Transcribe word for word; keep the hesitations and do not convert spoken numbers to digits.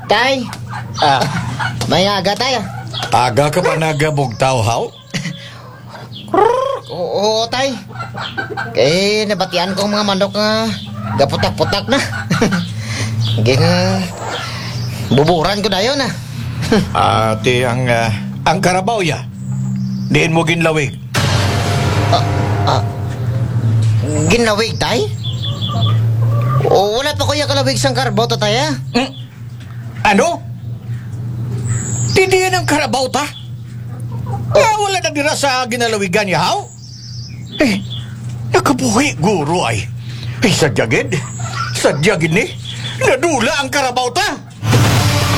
Tay, Ah, may aga tayo. aga ka pa nagabugtaw, haw? Oo, oo, tay. Eh, nabatian ko ang mga manok nga gaputak-putak na. Ging buburan ko na yun ah. Ate, ang, ah, ang karabaw ya. Diin mo ginlawig. Ginawig, tay? O, wala pa kuya kalawig sang karbo to, tay ah. Hmm? Ano? Hindi yan ang karabaw ta? Ah, wala na dira sa ginalawigan ya, haw? Eh, nakabuhi, guro ay. Eh, sadyagid. Sadyagid ni. Nadula ang karabaw ta.